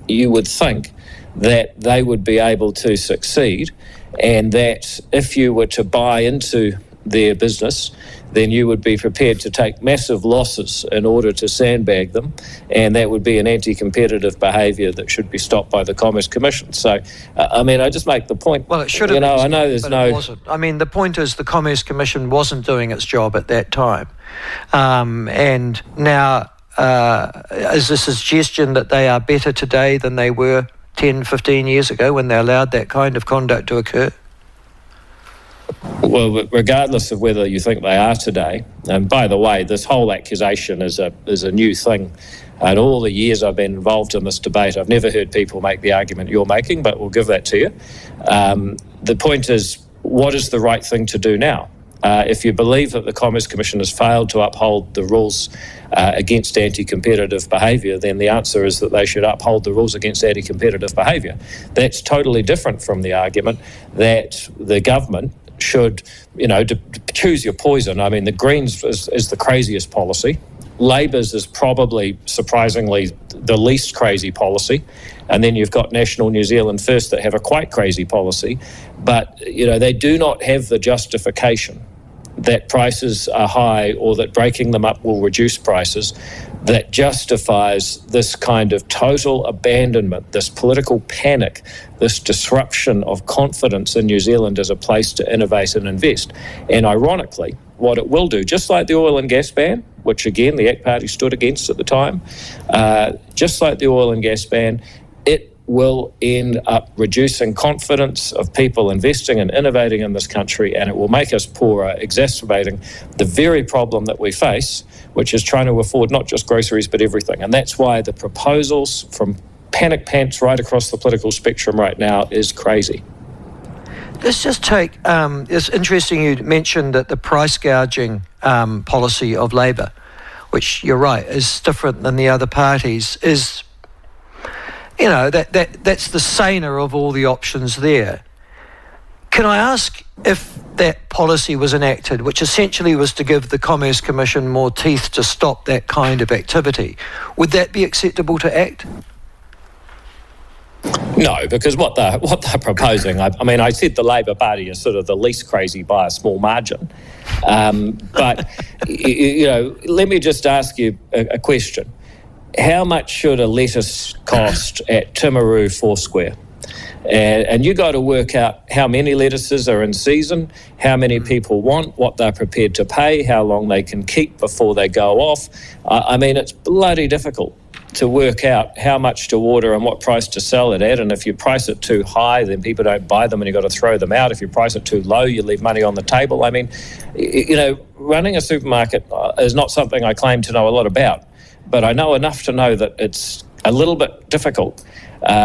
you would think that they would be able to succeed, and that if you were to buy into their business, then you would be prepared to take massive losses in order to sandbag them, and that would be an anti-competitive behaviour that should be stopped by the Commerce Commission. So, I just make the point. Well, it should have been, I know there's but it wasn't. I mean, the point is the Commerce Commission wasn't doing its job at that time. And now, is this a suggestion that they are better today than they were 10, 15 years ago when they allowed that kind of conduct to occur? Well, regardless of whether you think they are today, and by the way, this whole accusation is a new thing. In all the years I've been involved in this debate, I've never heard people make the argument you're making, but we'll give that to you. The point is, what is the right thing to do now? If you believe that the Commerce Commission has failed to uphold the rules against anti-competitive behaviour, then the answer is that they should uphold the rules against anti-competitive behaviour. That's totally different from the argument that the government should, to choose your poison. I mean, the Greens is the craziest policy. Labor's is probably, surprisingly, the least crazy policy. And then you've got National New Zealand First that have a quite crazy policy. But, they do not have the justification that prices are high or that breaking them up will reduce prices that justifies this kind of total abandonment, this political panic, this disruption of confidence in New Zealand as a place to innovate and invest. And ironically, what it will do, just like the oil and gas ban, which again the ACT Party stood against at the time, just like the oil and gas ban, it will end up reducing confidence of people investing and innovating in this country, and it will make us poorer, exacerbating the very problem that we face, which is trying to afford not just groceries but everything. And that's why the proposals from panic pants right across the political spectrum right now is crazy. Let's just take, it's interesting you mentioned that the price gouging policy of Labour, which you're right, is different than the other parties, is, that's the saner of all the options there. Can I ask if that policy was enacted, which essentially was to give the Commerce Commission more teeth to stop that kind of activity, would that be acceptable to ACT? No, because what they're proposing, I said the Labor Party is sort of the least crazy by a small margin. But, let me just ask you a question. How much should a lettuce cost at Timaru Foursquare? And you got to work out how many lettuces are in season, how many people want, what they're prepared to pay, how long they can keep before they go off. It's bloody difficult to work out how much to order and what price to sell it at. And if you price it too high, then people don't buy them and you've got to throw them out. If you price it too low, you leave money on the table. Running a supermarket is not something I claim to know a lot about, but I know enough to know that it's a little bit difficult.